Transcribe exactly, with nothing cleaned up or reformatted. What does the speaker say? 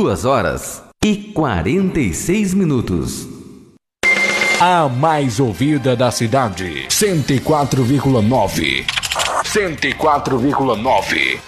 duas horas e quarenta e seis minutos. A mais ouvida da cidade, cento e quatro vírgula nove. cento e quatro vírgula nove.